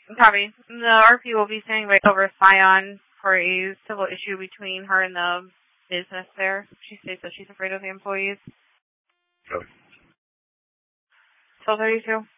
Copy. The RP will be sending right over Scion for a civil issue between her and the business there. She states that she's afraid of the employees. Okay. 1232.